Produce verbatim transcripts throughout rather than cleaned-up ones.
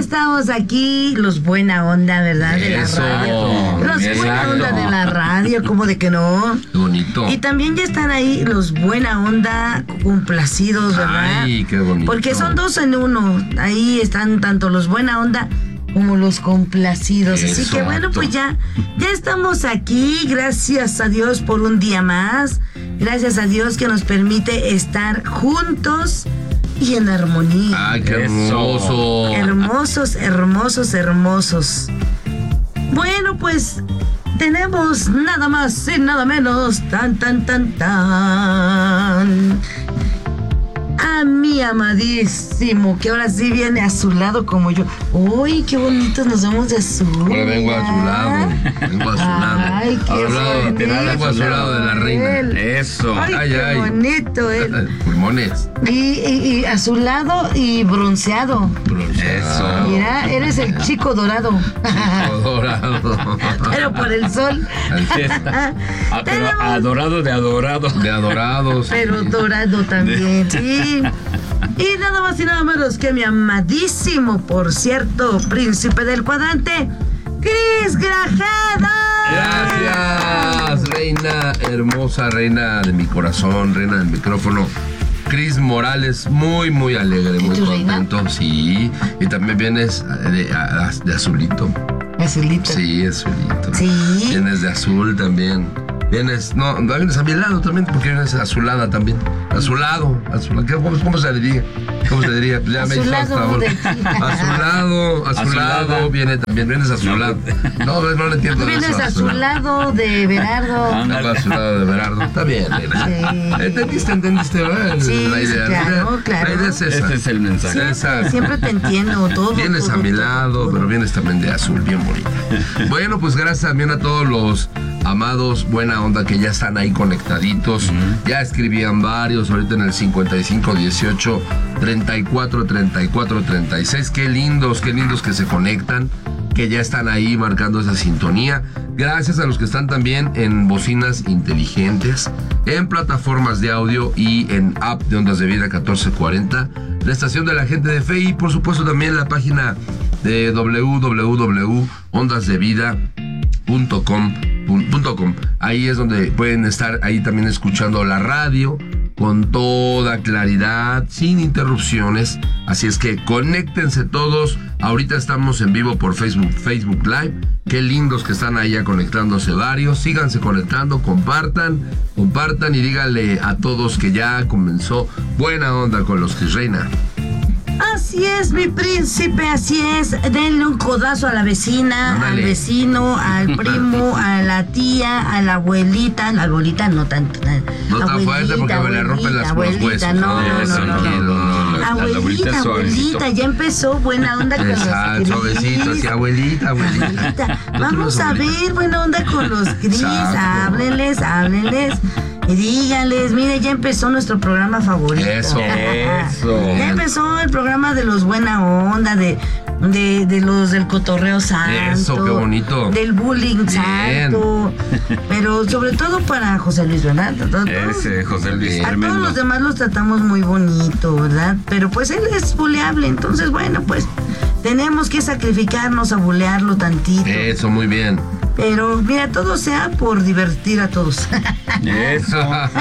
estamos aquí, los buena onda, ¿verdad? De Eso, la radio. Los exacto. buena onda de la radio, ¿cómo de que no? Qué bonito. Y también ya están ahí los buena onda complacidos, ¿verdad? Ay, qué bonito. Porque son dos en uno. Ahí están tanto los buena onda como los complacidos. Así que bueno, pues ya, ya estamos aquí. Gracias a Dios por un día más. Gracias a Dios que nos permite estar juntos y en armonía. Ay, qué hermoso. Hermosos, hermosos, hermosos. Bueno, pues tenemos nada más y nada menos, tan, tan, tan, tan, a mi amadísimo, que ahora sí viene a su lado como yo. Uy, qué bonitos nos vemos de azul. Ahora vengo a su lado. Vengo a su lado. Ay, qué Al lado, bonito. vengo a su lado de la reina. Eso. Ay, Ay, qué ay. bonito él. Pulmones. Y, y, y a su lado y bronceado. Eso. Mira, eres el chico dorado. Dorado. Pero por el sol. Ah, pero Tenemos- adorado de adorado. De adorados. Pero dorado también, sí. Y nada más y nada menos que mi amadísimo, por cierto, príncipe del cuadrante, Cris Grajeda. Gracias, reina hermosa, reina de mi corazón, reina del micrófono. Cris Morales, muy, muy alegre, muy tu reina? contento. Sí, y también vienes de, de- de azulito. Azulito. Sí, azulito. Sí. Vienes de azul también. Vienes, no, no vienes a mi lado también, porque vienes azulada también. Azulado, azulado. ¿Qué- ¿Cómo, cómo se diría? ¿Cómo se diría? Pues ya me hizo Azulado hasta ahora. de ti. Azulado, azulado, Azulada. viene también, vienes azulado. No, no, no le entiendo. Tú vienes eso, a su lado de Berardo. Vengo azulado de Berardo. Está bien, reina. Sí. ¿Entendiste, entendiste, verdad? Sí, La idea. sí, claro, La claro. idea es esa. Ese es el mensaje. Siempre, Esa. siempre te entiendo todo. Vienes todo, a mi todo, lado, todo. pero vienes también de azul, bien bonita. Bueno, pues gracias también a todos los amados buena onda que ya están ahí conectaditos. Ya escribían varios, ahorita en el cincuenta y cinco dieciocho treinta y cuatro treinta y cuatro treinta y seis. Qué lindos, qué lindos que se conectan, que ya están ahí marcando esa sintonía. Gracias a los que están también en bocinas inteligentes, en plataformas de audio y en app de Ondas de Vida catorce cuarenta, la estación de la gente de fe y por supuesto también la página de doble u doble u doble u punto ondas de vida punto com. Ahí es donde pueden estar ahí también escuchando la radio con toda claridad, sin interrupciones. Así es que conéctense todos. Ahorita estamos en vivo por Facebook, Facebook Live. Qué lindos que están ahí ya conectándose varios. Síganse conectando, compartan, compartan y díganle a todos que ya comenzó Buena Onda con los Cris Reina. Así es, mi príncipe, así es. Denle un codazo a la vecina, Ándale. al vecino, al primo, a la tía, a la abuelita. La abuelita no tanto. No tan fuerte porque me le rompen las- los abuelita, huesos. No, no, Eso, no, no, tranquilo, no. no, no, la abuelita Abuelita, es suavecito. abuelita, ya empezó buena onda con los Exacto, Cris. suavecito, así, abuelita, abuelita. Abuelita, ¿No vamos tienes a abuelita? ver buena onda con los Cris. Exacto. Háblenles, háblenles. Y díganles, mire, ya empezó nuestro programa favorito. Eso. Eso. Ya empezó el programa de los buena onda, de, de, de los del cotorreo santo. Eso, qué bonito. Del bullying Bien. santo. Pero sobre todo para José Luis, ¿verdad? Todos- Ese José Luis a todos tremendo. los demás los tratamos muy bonito, ¿verdad? Pero pues él es buleable, entonces bueno, pues tenemos que sacrificarnos a bulearlo tantito. Eso, muy bien. Pero mira, todo sea por divertir a todos. Eso.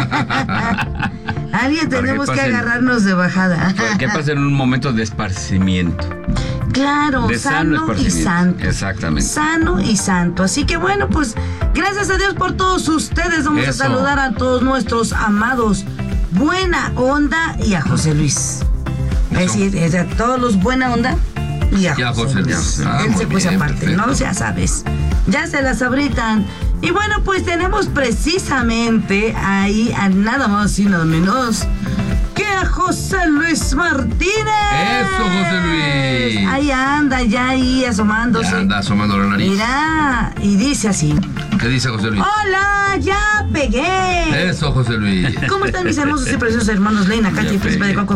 Alguien Para que tenemos que pasen- agarrarnos de bajada. Para que pasen un momento de esparcimiento. Claro, De sano sano y esparcimiento. santo. Exactamente. Sano y santo. Así que bueno, pues gracias a Dios por todos ustedes. Vamos a Eso. saludar a todos nuestros amados buena onda y a José Luis. Es decir, es a todos los buena onda y a, Y a José, José Luis. Luis. Ah, Él muy se puso bien, aparte, perfecto. ¿no? Ya sabes. Ya se las abritan. Y bueno, pues tenemos precisamente ahí a nada más y nada menos que a José Luis Martínez. Eso, José Luis. Ahí anda, ya ahí asomándose. Ya anda asomando la nariz. Mira, y dice así: ¿Qué dice José Luis? ¡Hola, ya pegué! Eso, José Luis. ¿Cómo están mis hermosos y preciosos hermanos Leina, Katy, Ya Príncipe de pegué.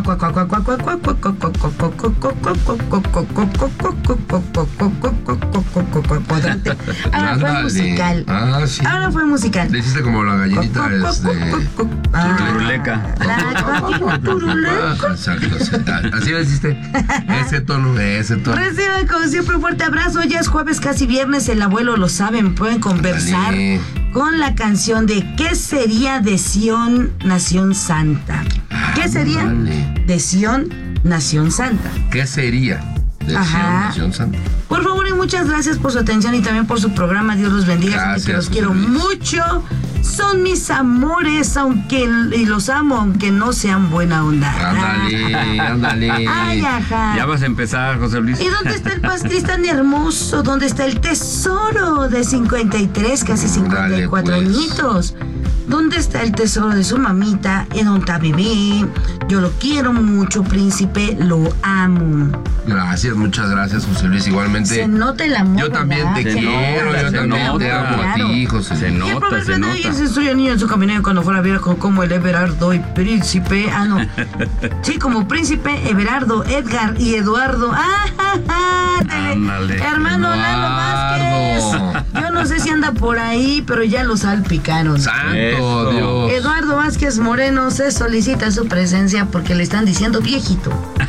Cuadrante? Ahora fue Ándale. musical. Ah, sí. Ahora fue musical. Le hiciste como la gallinita este, Ah, Turulé turuleca. La guajira turuleca. Exacto, exacto. Así lo hiciste. Ese tono, ese tono. Reciban como siempre un fuerte abrazo. Ya es jueves, casi viernes. El abuelo lo saben. Pueden conversar Dale. con la canción de ¿Qué sería de Sión, Nación Santa? ¿Qué sería Dale. de Sión, Nación Santa? ¿Qué sería de Ajá. Sion, Nación Santa? Por favor y muchas gracias por su atención y también por su programa. Dios los bendiga. Saben Gracias, que los José quiero Luis. mucho. Son mis amores, aunque y los amo, aunque no sean buena onda. Ándale, ándale. Ay, ajá. Ya vas a empezar, José Luis. ¿Y dónde está el pastel tan hermoso? ¿Dónde está el tesoro de cincuenta y tres, casi cincuenta y cuatro Dale, pues. añitos? ¿Dónde está el tesoro de su mamita? ¿En dónde está bebé? Yo lo quiero mucho, príncipe, lo amo. Gracias, muchas gracias, José Luis. Igualmente. Se nota el amor. Yo también te ¿verdad? Se quiero, nota, yo se también te nota. amo a ti, José Se Luis. nota. Y el proverbio se de hoy nota. dice, soy el niño en su camino y cuando fuera viejo como el Everardo y príncipe. Ah, no. Sí, como príncipe, Everardo, Edgar y Eduardo. ¡Ah, ja, ja! Tele- Ándale. Hermano Lalo Vázquez. Eduardo. Yo no sé si anda por ahí, pero ya lo salpicaron. Santo Eso. Dios. Eduardo Vázquez Moreno se solicita su presencia porque le están diciendo viejito.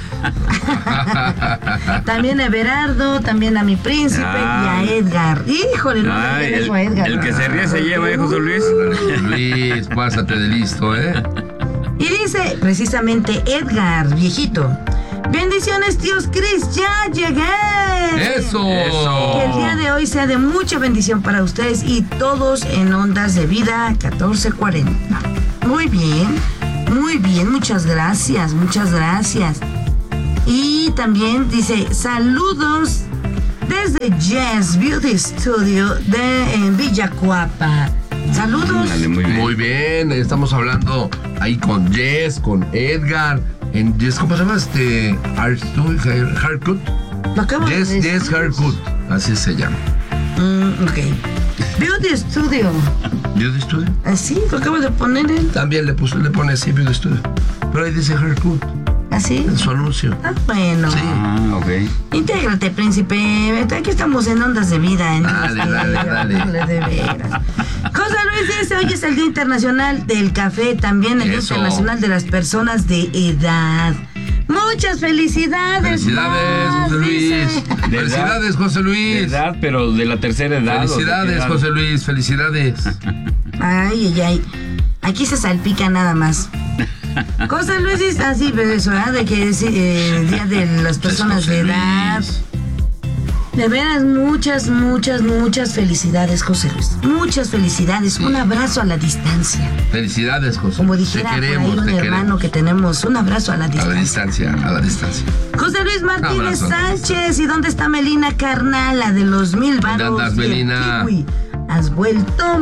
También a Everardo, también a mi príncipe Ah. y a Edgar. Híjole, no Ay, me el, eso a Edgar. el que se ríe se lleva, ¿eh, José Luis? Ándale, José Luis, pásate de listo, ¿eh? Y dice precisamente Edgar, viejito. Bendiciones, tíos Cris, ya llegué. ¡Eso! Que el día de hoy sea de mucha bendición para ustedes y todos en Ondas de Vida catorce cuarenta. Muy bien, muy bien, muchas gracias, muchas gracias. Y también dice, saludos desde Jazz Beauty Studio de en Villacuapa. Saludos. Ándale, muy bien. Muy bien, estamos hablando ahí con Jess, con Edgar. En Jess, ¿cómo se llama? Este. Haircut. Hair- Haircut. Lo acabo de Jess, decir. Jess Haircut. Así se llama. Mm, ok. Beauty Studio. ¿Beauty Studio? Así, lo acabo de poner él. También le, puso, le pone así Beauty Studio. Pero ahí dice Haircut Así. en su anuncio. Ah, bueno. Sí. Ah, ok. Intégrate, príncipe. Aquí estamos en Ondas de Vida. En Dale, dale, dale. De veras. José Luis dice, hoy es el Día Internacional del Café, también el Día Eso. Internacional de las Personas de Edad. Muchas felicidades. Felicidades, Mar, José dice. Luis. De Felicidades, José De Luis. edad, pero de la tercera edad. ¿o de qué Felicidades, edad? José Luis. Felicidades. Ay, ay, ay. Aquí se salpica nada más. José Luis dice así, pero eso, ¿verdad? De que es eh, el Día de las Personas de José Edad. Luis. De veras, muchas, muchas, muchas felicidades, José Luis. Muchas felicidades. Un abrazo a la distancia. Felicidades, José. Como te dijera por ahí queremos, un te hermano queremos. que tenemos, un abrazo a la A la distancia. distancia, a la distancia. José Luis Martínez Abrazo. Sánchez, ¿y dónde está Melina Carnala de los mil ¿Dónde varos? andas, del Melina? Kiwi? Has vuelto,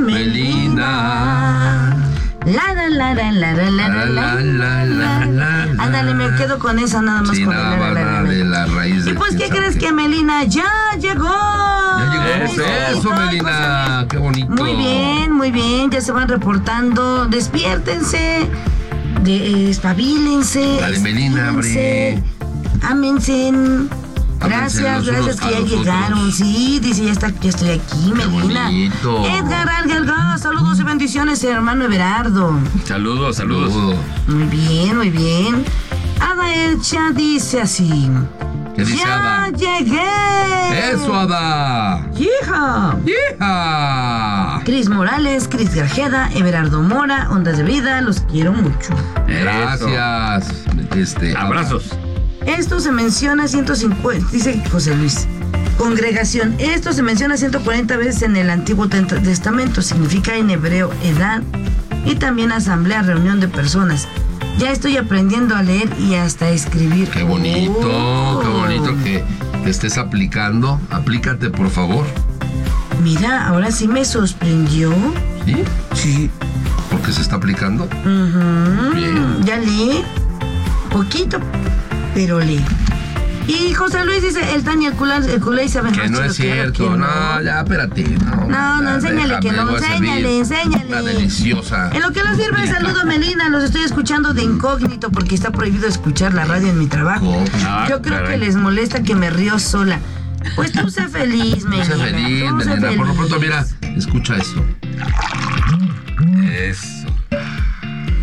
Melina. La la la la la la la la La, la, la, la, la. Ándale, me quedo con esa nada más Sí, con nada el la, más la, la, nada la. de la raíz de Y pues, ¿qué quién sabe crees qué. que Melina ya llegó? Ya llegó. Eso. Eso, Melina. Qué bonito. Muy bien, muy bien, ya se van reportando. Despiértense, de, eh, espabilense. Dale, Melina, estírense, Ámense. Gracias, los unos gracias que a ya los llegaron. otros. Sí, dice, ya, está, ya estoy aquí, Qué Melina. bonito. Edgar Algalgá, saludos y bendiciones, hermano Everardo. Saludos, saludos. Saludos. Muy bien, muy bien. Ada Elcha dice así. ¿Qué dice ¡Ya Ada? llegué! Eso, Ada. ¡Hija! ¡Hija! Cris Morales, Cris Grajeda, Everardo Mora, Ondas de Vida, los quiero mucho. Gracias. Este, Abrazos. Esto se menciona ciento cincuenta, dice José Luis. Congregación, esto se menciona ciento cuarenta veces en el Antiguo Tent- Testamento, significa en hebreo edad y también asamblea, reunión de personas. Ya estoy aprendiendo a leer y hasta escribir. Qué bonito, Oh. qué bonito que te estés aplicando. Aplícate, por favor. Mira, ahora sí me sorprendió. ¿Sí? Sí. Porque se está aplicando. Ujú. Bien. Ya lee. Poquito, pero lee. Y José Luis dice, el Tania el culé, el culé y sabe Que no es cierto. No, ya, espérate. No, No, no, ya, enséñale que no, déjame, voy a servir enséñale, enséñale. Una deliciosa. En lo que nos sirve, saludo Melina, los estoy escuchando de incógnito porque está prohibido escuchar la radio en mi trabajo. Ah, Yo creo caray. que les molesta que me río sola. Pues tú sé feliz, Melina. Sé feliz, tú sé Melina. Por lo pronto, feliz. mira, escucha esto. Eso.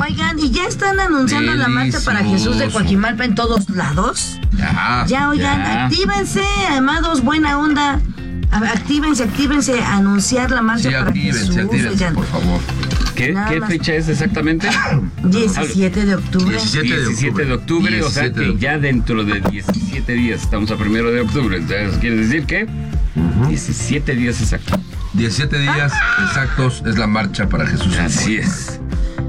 Oigan, ¿y ya están anunciando la marcha para Jesús de Coajimalpa en todos lados? Ya. Ya, oigan, Ya. actívense, amados, buena onda. A- Actívense, actívense a anunciar la marcha Sí, para actívense, Jesús. actívense, oigan. por favor. ¿Qué, Nada qué más. fecha es exactamente? diecisiete de octubre. diecisiete de diecisiete de octubre, o sea diecisiete de que octubre. ya dentro de diecisiete días, estamos a primero de octubre, entonces quiere decir que diecisiete días exactos. diecisiete días exactos es la marcha para Jesús. Así es.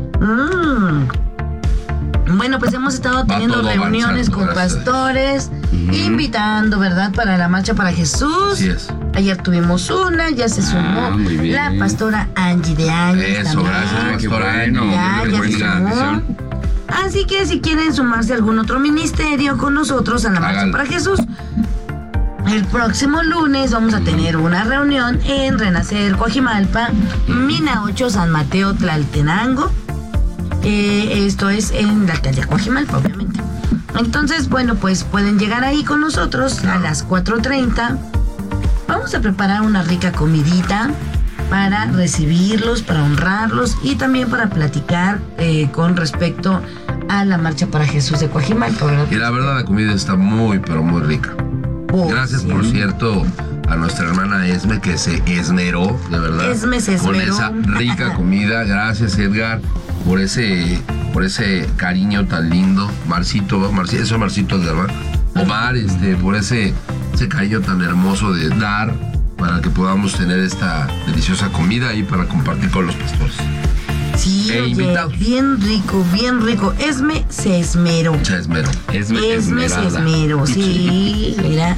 Mm. Bueno, pues hemos estado teniendo todo reuniones avanzando, con gracias a Dios. pastores, invitando, ¿verdad?, para la marcha para Jesús. Así es. Ayer tuvimos una, ya se sumó Ah, muy bien. la pastora Angie de Ángeles. Eso, también. gracias, Ah, qué pastora bueno. Angie. Ya, Dios ya les se bendiga. sumó. bendición. Así que si quieren sumarse a algún otro ministerio con nosotros a la marcha Háganlo. para Jesús, el próximo lunes vamos a tener una reunión en Renacer Coajimalpa, Mina ocho, San Mateo, Tlaltenango. Eh, esto es en la alcaldía Coajimalpa, obviamente. Entonces, bueno, pues pueden llegar ahí con nosotros a las cuatro treinta. Vamos a preparar una rica comidita para recibirlos, para honrarlos y también para platicar eh, con respecto a la marcha para Jesús de Coajimalpa, ¿verdad? Y la verdad la comida está muy, pero muy rica. Oh, Gracias, sí. por cierto, a nuestra hermana Esme, que se esmeró, de verdad. Esme se Con esmeró. esa rica comida. Gracias, Edgar, por ese, por ese cariño tan lindo. Marcito, Marcito, eso Marcito, ¿verdad? Omar, este, por ese, ese cariño tan hermoso de dar para que podamos tener esta deliciosa comida y para compartir con los pastores. Sí, E oye, invitados. bien rico, bien rico. Esme se esmeró. Se esmeró. Esme, Esme se esmerada. esmeró, sí, mira.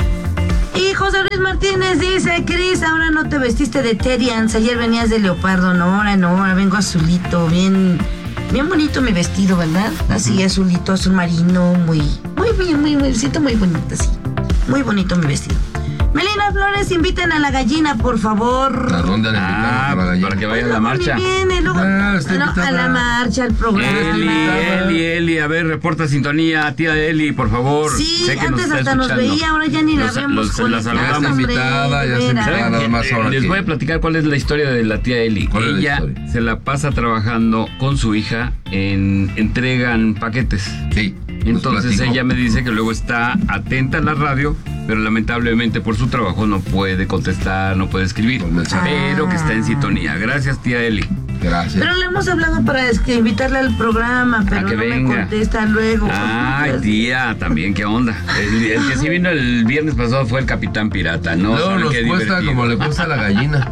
Y José Luis Martínez dice, Cris, ahora no te vestiste de Terians, ayer venías de leopardo, no, ahora no, ahora vengo azulito, bien, bien bonito mi vestido, ¿verdad? Así, azulito, azul marino, muy, muy bien, muy, muy, siento muy bonito, así. Muy bonito mi vestido. Melina Flores, inviten a la gallina, por favor. ¿A dónde le invitamos Ah, a la gallina? para que vaya a la Luego ni marcha. viene, luego- Ah, está no, a invitada. la marcha, al programa. Eli, Eli, Eli, a ver, reporta sintonía, tía Eli, por favor. Sí, Sé que antes está hasta nos escuchando. veía, ahora ya ni la Los- vemos. los- con la el saludamos. hombre, Ya está invitada, de ya está veras. invitada. Nada más ahora Les que- voy a platicar cuál es la historia de la tía Eli. ¿Cuál es la Ella historia? se la pasa trabajando con su hija en entregan paquetes. Sí. nos Entonces platicó. ella me dice que luego está atenta a la radio, pero lamentablemente por su trabajo no puede contestar, no puede escribir. Con mensaje. Pero que está en sintonía. Gracias, tía Eli. Gracias. Pero le hemos hablado para es que invitarle al programa, pero que no venga. me contesta luego. Ay, tía, también, ¿qué onda? El, el que sí vino el viernes pasado fue el Capitán Pirata, ¿no? No, ¿Saben nos qué cuesta divertido? como le cuesta a la gallina.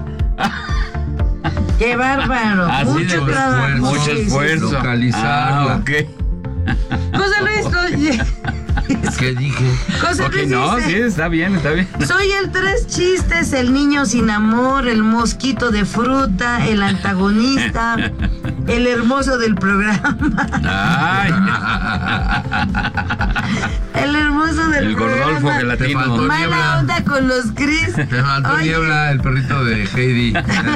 Qué bárbaro. Ah, sí, mucho de- trabajo. Mucho Sí, sí, sí. esfuerzo. Localizarla. Ah, ok. José Luis, oye, ¿Qué dije? José Ok, Luis no, sí, dice, está bien, está bien. soy el tres chistes, el niño sin amor, el mosquito de fruta, el antagonista, el hermoso del programa, Ay, el hermoso del el programa. Gordolfo Te gelatino. faltó Mala Niebla. onda con los Cris. Te faltó Oye, Niebla, el perrito de Heidi.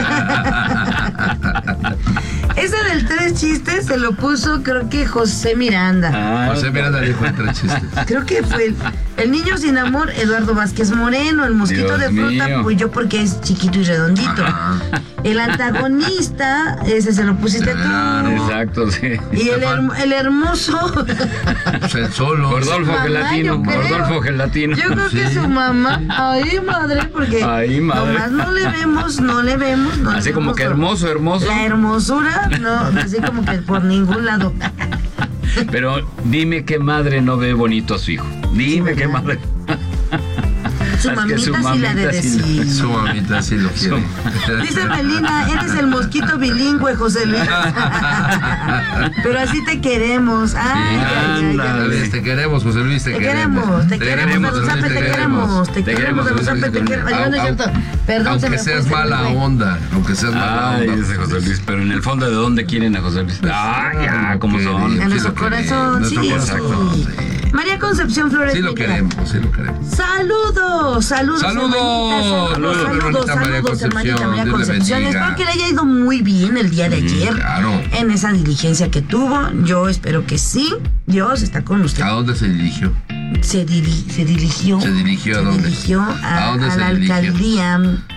ese del tres chistes se lo puso, creo que José Miranda. Ah, José Miranda dijo entre chistes. Creo que fue el, el niño sin amor, Eduardo Vázquez Moreno. El mosquito Dios de fruta, mío. pues yo porque es chiquito y redondito. Ajá. El antagonista, ese se lo pusiste tú. Claro. Exacto, sí. Y el, herm- el hermoso. Pues el solo. Gordolfo mamá, gelatino, yo creo. Gordolfo gelatino. Yo creo que Sí. su mamá. Ay, madre, porque Ay, madre. nomás no le vemos, no le vemos. No le Así como vemos que lo- hermoso, hermoso. La hermosura, no, así como que por ningún lado. Pero dime qué madre no ve bonito a su hijo. Dime Sí, qué ¿verdad? madre. Su Es que mamita su sí la de mamita sí la- decir. Su mamita sí lo quiere. Dice Melina, eres el mosquito bilingüe, José Luis. Pero así te queremos. Ay, ay, ay, ay. ándale. Te queremos, José Luis, te, Te queremos, te queremos, José Luis, Zape, te queremos, te queremos, José Luis, Zape, te queremos. Ay, no es cierto. Perdón, se Aunque me seas fue, se me mala fue. onda, aunque seas mala Ay, onda. ese José Luis, pero en el fondo, ¿de dónde quieren a José Luis? Ah, ya, como son. En Sí nuestro lo queremos, corazón, nuestro sí. corazón, sí. sí. María Concepción Flores. Sí lo Miguel. queremos, sí lo queremos. Saludos, saludos, Saludos, hermanita, saludos, saludos, hermanita María saludos, hermanita Concepción, María Dios le Concepción. bendiga. Espero que le haya ido muy bien el día de ayer claro. en esa diligencia que tuvo. Yo espero que sí. Dios está con usted. ¿A dónde se dirigió? Se, diri- se dirigió. ¿Se dirigió a dónde? dirigió a, ¿A dónde a se la dirigió? alcaldía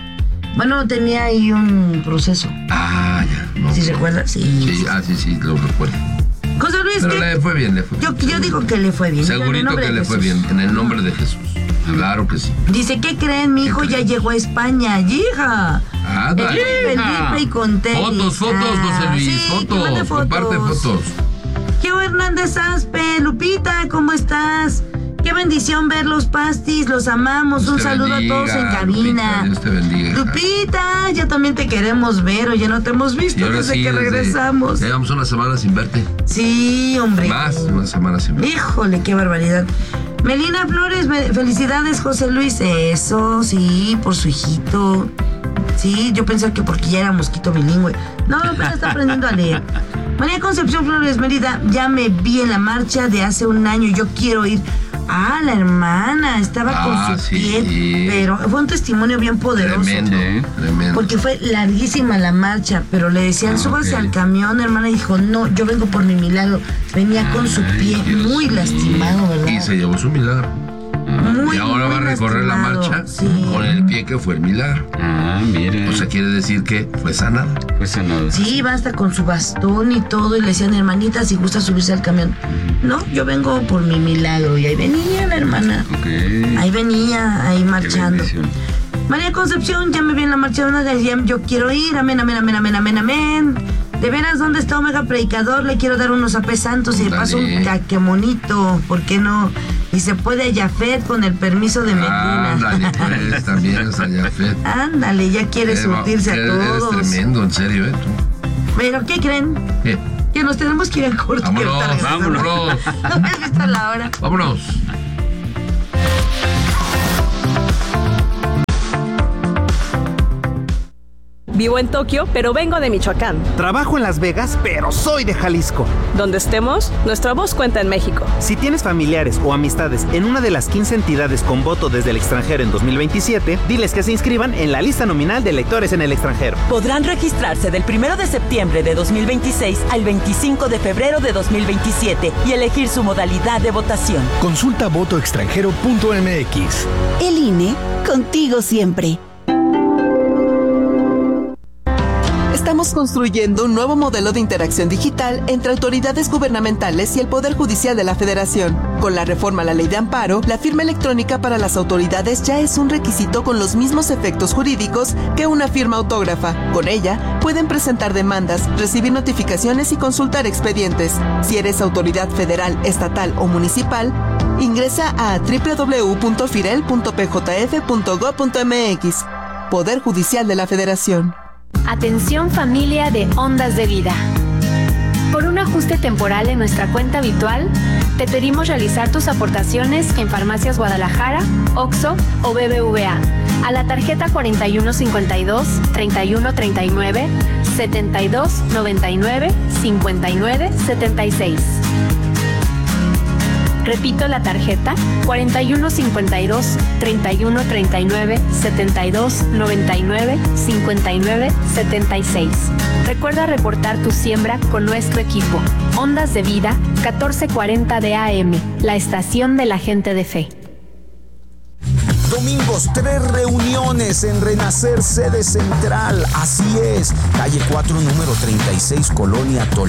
Bueno, tenía ahí un proceso. Ah, ya. No, ¿Sí no. se recuerda? Sí. Sí, ah, sí, sí, lo recuerdo. José Luis, Pero ¿qué? le fue bien, le fue Yo, bien. yo digo que le fue bien. En el Segurito nombre que de le fue Jesús. bien, en el nombre de Jesús. Claro que sí. Dice, ¿qué creen? Mi hijo ¿Qué ya creen? llegó a España. ¡Hija! Ah, dale. Felipe y con tenis. Fotos, fotos, Ah, José Luis, sí, que mande fotos, comparte fotos. Geo Hernández Aspe, Lupita, ¿cómo estás? Qué bendición ver los pastis, los amamos. Dios Un te saludo bendiga, a todos en cabina. Lupita, Dios te bendiga. Lupita, ya también te queremos ver, oye, no te hemos visto Y ahora desde sí, que desde- regresamos. Llevamos una semana sin verte. Sí, hombre. Más, una semana sin verte. Híjole, qué barbaridad. Melina Flores, me- felicidades, José Luis. Eso, sí, por su hijito. Sí, yo pensaba que porque ya era mosquito bilingüe. No, pero está aprendiendo a leer. María Concepción Flores Mérida, ya me vi en la marcha de hace un año. Yo quiero ir. Ah, la hermana estaba Ah, con su sí. pie, pero fue un testimonio bien poderoso. Tremendo, Sí. tremendo. Porque fue larguísima la marcha, pero le decían, Ah, súbase ok. al camión, hermana, y dijo, no, yo vengo por mi milagro. Venía con su Ay, pie Dios muy mío. lastimado, ¿verdad? Y se llevó su milagro. Muy, y ahora muy va a recorrer la lastimado, marcha sí. con el pie que fue el milagro. Ah, mira. O sea, quiere decir que fue sanada. Pues nada. Sí, va hasta con su bastón y todo, y le decían, hermanita, si gusta subirse al camión. No, yo vengo por mi milagro, y ahí venía la hermana. Ok. Ahí venía, ahí Qué marchando. bendición. María Concepción, ya me vi en la marcha de una de ellas, yo quiero ir, amén, amén, amén, amén, amén, amén. De veras, ¿dónde está Omega Predicador? Le quiero dar unos apes santos y de paso un Dale. caquemonito, ¿por qué no? Y se puede a Jafet con el permiso de Medina. Ándale, pues, también es allá, Fed. Ándale, ya quiere surtirse a eres, todos. Eres tremendo, en serio, ¿eh? Tú. Pero, ¿qué creen? ¿Qué? Que nos tenemos que ir a corte. Vámonos, Ahorita regresamos. vámonos. No me has visto la hora. Vámonos. Vivo en Tokio, pero vengo de Michoacán. Trabajo en Las Vegas, pero soy de Jalisco. Donde estemos, nuestra voz cuenta en México. Si tienes familiares o amistades en una de las quince entidades con voto desde el extranjero en dos mil veintisiete, diles que se inscriban en la lista nominal de electores en el extranjero. Podrán registrarse del primero de septiembre de dos mil veintiséis al veinticinco de febrero de dos mil veintisiete y elegir su modalidad de votación. Consulta voto extranjero punto m x. El I N E, contigo siempre. Estamos construyendo un nuevo modelo de interacción digital entre autoridades gubernamentales y el Poder Judicial de la Federación. Con la reforma a la Ley de Amparo, la firma electrónica para las autoridades ya es un requisito con los mismos efectos jurídicos que una firma autógrafa. Con ella, pueden presentar demandas, recibir notificaciones y consultar expedientes. Si eres autoridad federal, estatal o municipal, ingresa a doble u doble u doble u punto firel punto p j f punto gob punto m x. Poder Judicial de la Federación. Atención familia de Ondas de Vida. Por un ajuste temporal en nuestra cuenta habitual, te pedimos realizar tus aportaciones en Farmacias Guadalajara, Oxxo o B B V A a la tarjeta cuarenta y uno cincuenta y dos, treinta y uno treinta y nueve, setenta y dos noventa y nueve, cincuenta y nueve setenta y seis. Repito la tarjeta cuarenta y uno cincuenta y dos, treinta y uno treinta y nueve, setenta y dos noventa y nueve, cincuenta y nueve setenta y seis. Recuerda reportar tu siembra con nuestro equipo. Ondas de Vida, catorce cuarenta de A M, la estación de la gente de fe. Domingos, tres reuniones en Renacer, sede central. Así es, calle cuatro, número treinta y seis, Colonia Toledo.